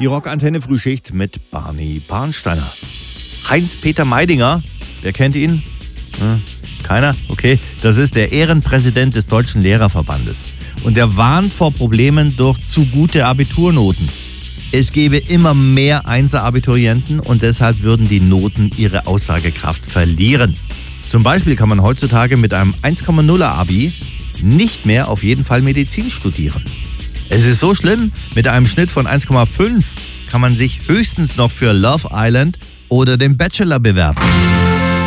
Die Rockantenne Frühschicht mit Barney Barnsteiner. Heinz-Peter Meidinger, wer kennt ihn? Keiner? Okay, das ist der Ehrenpräsident des Deutschen Lehrerverbandes. Und er warnt vor Problemen durch zu gute Abiturnoten. Es gäbe immer mehr Einser-Abiturienten und deshalb würden die Noten ihre Aussagekraft verlieren. Zum Beispiel kann man heutzutage mit einem 1,0er Abi nicht mehr auf jeden Fall Medizin studieren. Es ist so schlimm, mit einem Schnitt von 1,5 kann man sich höchstens noch für Love Island oder den Bachelor bewerben.